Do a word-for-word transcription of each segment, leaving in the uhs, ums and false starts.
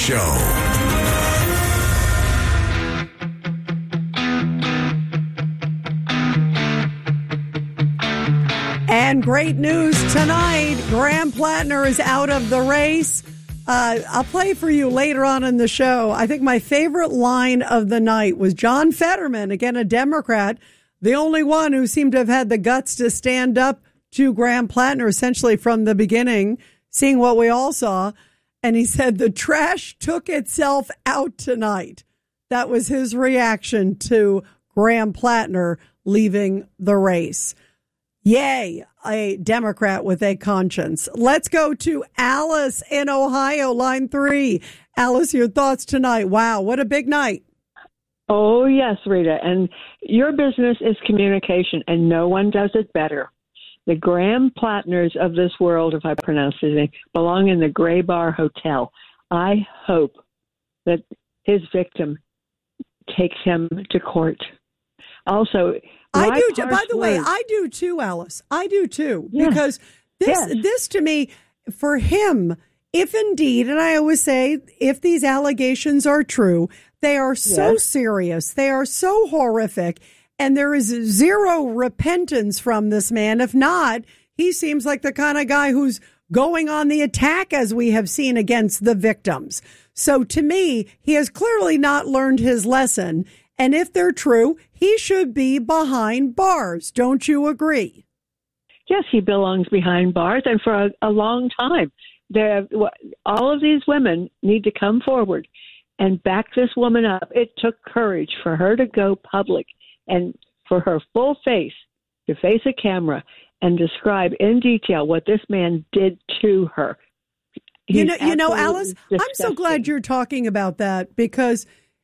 Show. And great news tonight. Graham Plattner is out of the race. Uh, I'll play for you later on in the show. I think my favorite line of the night was John Fetterman, again, a Democrat, the only one who seemed to have had the guts to stand up to Graham Plattner essentially from the beginning, seeing what we all saw. And he said, the trash took itself out tonight. That was his reaction to Graham Plattner leaving the race. Yay, a Democrat with a conscience. Let's go to Alice in Ohio, line three. Alice, your thoughts tonight. Wow, what a big night. Oh, yes, Rita. And your business is communication, and no one does it better. The Graham Plattners of this world, if I pronounce his name, belong in the Gray Bar Hotel. I hope that his victim takes him to court. Also, I do. Too. By the way, I do too, Alice. I do too. Yeah. Because this, yes. this to me, for him, if indeed, and I always say, if these allegations are true, they are so yes. serious. They are so horrific. And there is zero repentance from this man. If not, he seems like the kind of guy who's going on the attack, as we have seen against the victims. So to me, he has clearly not learned his lesson. And if they're true, he should be behind bars. Don't you agree? Yes, he belongs behind bars, and for a, a long time. There, all of these women need to come forward and back this woman up. It took courage for her to go public and for her full face to face a camera and describe in detail what this man did to her. He's you know, you know, Alice, disgusting. I'm so glad you're talking about that, because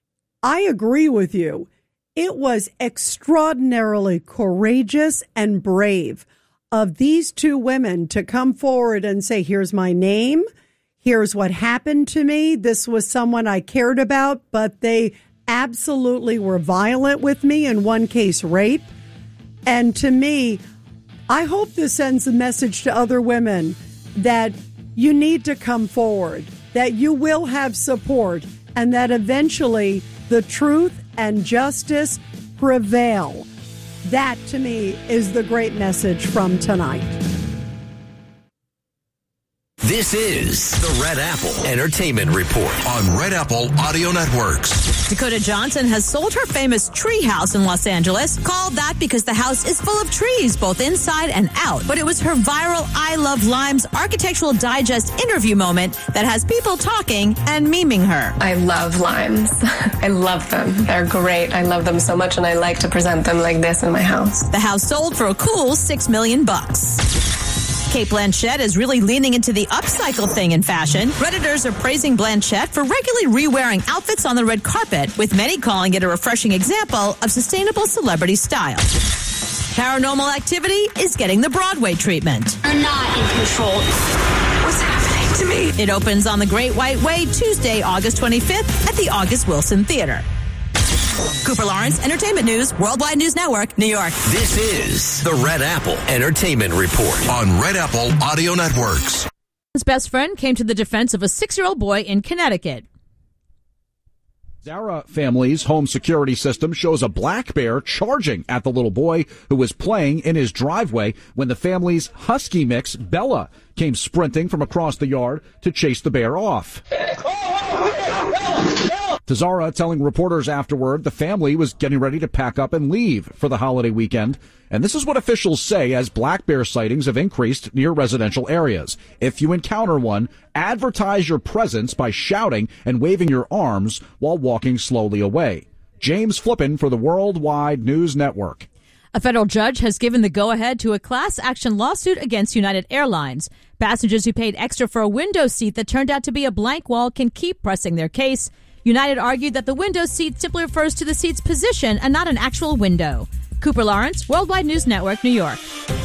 I agree with you. It was extraordinarily courageous and brave of these two women to come forward and say, here's my name. Here's what happened to me. This was someone I cared about, but they absolutely were violent with me, in one case, rape. And to me, I hope this sends a message to other women that you need to come forward, that you will have support, and that eventually the truth and justice prevail. That, to me, is the great message from tonight. This is the Red Apple Entertainment Report on Red Apple Audio Networks. Dakota Johnson has sold her famous tree house in Los Angeles, called that because the house is full of trees, both inside and out. But it was her viral I Love Limes Architectural Digest interview moment that has people talking and memeing her. I love limes. I love them. They're great. I love them so much, and I like to present them like this in my house. The house sold for a cool six million bucks. Cate Blanchett is really leaning into the upcycle thing in fashion. Redditors are praising Blanchett for regularly re-wearing outfits on the red carpet, with many calling it a refreshing example of sustainable celebrity style. Paranormal Activity is getting the Broadway treatment. You're not in control. What's happening to me? It opens on the Great White Way Tuesday, August twenty-fifth at the August Wilson Theater. Cooper Lawrence, Entertainment News, Worldwide News Network, New York. This is the Red Apple Entertainment Report on Red Apple Audio Networks. His best friend came to the defense of a six-year-old boy in Connecticut. Zara family's home security system shows a black bear charging at the little boy who was playing in his driveway when the family's husky mix, Bella, came sprinting from across the yard to chase the bear off. Zara telling reporters afterward the family was getting ready to pack up and leave for the holiday weekend. And this is what officials say as black bear sightings have increased near residential areas. If you encounter one, advertise your presence by shouting and waving your arms while walking slowly away. James Flippin for the Worldwide News Network. A federal judge has given the go-ahead to a class action lawsuit against United Airlines. Passengers who paid extra for a window seat that turned out to be a blank wall can keep pressing their case. United argued that the window seat simply refers to the seat's position and not an actual window. Cooper Lawrence, Worldwide News Network, New York.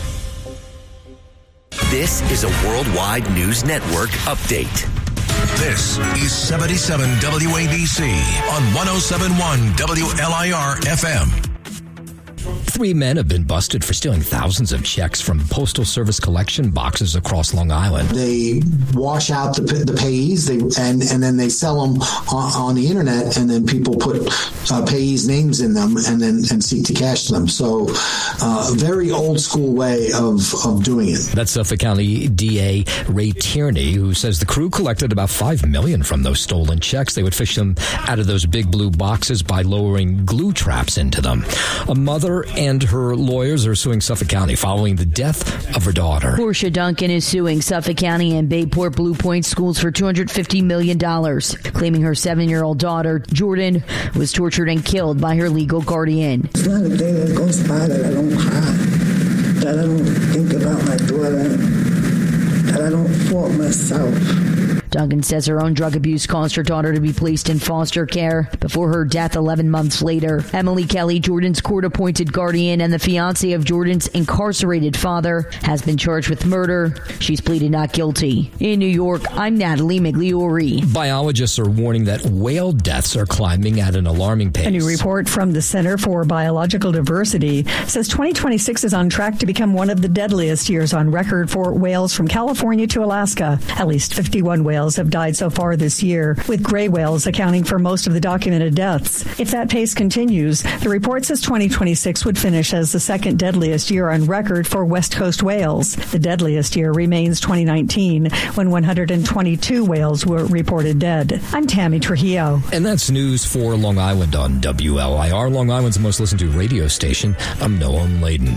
This is a Worldwide News Network update. This is seventy-seven W A B C on one oh seven point one W L I R F M. Three men have been busted for stealing thousands of checks from Postal Service collection boxes across Long Island. They wash out the, the payees they, and, and then they sell them on, on the internet, and then people put uh, payees' names in them and then and seek to cash them. So uh, very old school way of, of doing it. That's Suffolk County D A Ray Tierney, who says the crew collected about five million dollars from those stolen checks. They would fish them out of those big blue boxes by lowering glue traps into them. A mother and her lawyers are suing Suffolk County following the death of her daughter. Portia Duncan is suing Suffolk County and Bayport Blue Point schools for two hundred fifty million dollars, claiming her seven-year-old daughter, Jordan, was tortured and killed by her legal guardian. It's not a day that goes by that I don't cry, that I don't think about my daughter, that I don't fault myself. Duncan says her own drug abuse caused her daughter to be placed in foster care before her death eleven months later. Emily Kelly, Jordan's court-appointed guardian and the fiancé of Jordan's incarcerated father, has been charged with murder. She's pleaded not guilty. In New York, I'm Natalie Migliori. Biologists are warning that whale deaths are climbing at an alarming pace. A new report from the Center for Biological Diversity says twenty twenty-six is on track to become one of the deadliest years on record for whales from California to Alaska. At least fifty-one whales have died so far this year, with gray whales accounting for most of the documented deaths. If that pace continues, the report says twenty twenty-six would finish as the second deadliest year on record for West Coast whales. The deadliest year remains twenty nineteen, when one hundred twenty-two whales were reported dead. I'm Tammy Trujillo. And that's news for Long Island on W L I R, Long Island's most listened to radio station. I'm Noam Laden.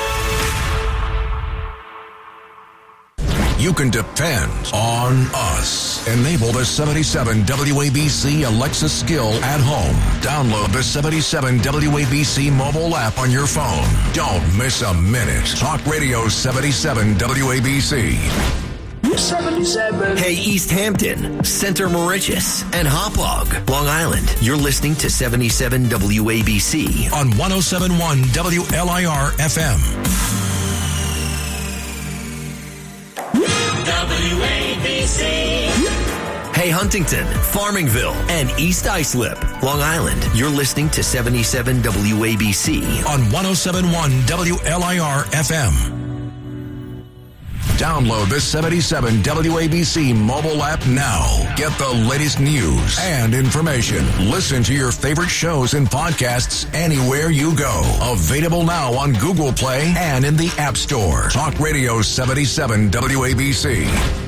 You can depend on us. Enable the seventy-seven W A B C Alexa skill at home. Download the seventy-seven W A B C mobile app on your phone. Don't miss a minute. Talk Radio seventy-seven W A B C. seventy-seven. Hey, East Hampton, Center Moriches, and Hauppauge, Long Island. You're listening to seventy-seven W A B C on one oh seven point one W L I R F M. W A B C. Hey, Huntington, Farmingville, and East Islip, Long Island. You're listening to seventy-seven W A B C on one oh seven point one W L I R F M. Download the seventy-seven W A B C mobile app now. Get the latest news and information. Listen to your favorite shows and podcasts anywhere you go. Available now on Google Play and in the App Store. Talk Radio seventy-seven W A B C.